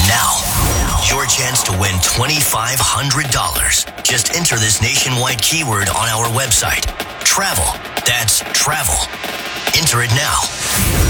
Now, your chance to win $2,500. Just enter this nationwide keyword on our website. Travel. That's travel. Enter it now.